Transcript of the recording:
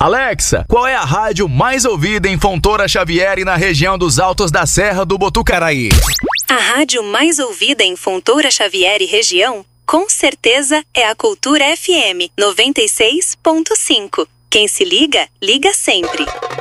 Alexa, qual é a rádio mais ouvida em Fontoura Xavier e na região dos Altos da Serra do Botucaraí? A rádio mais ouvida em Fontoura Xavier e região, com certeza, é a Cultura FM 96.5. Quem se liga, liga sempre.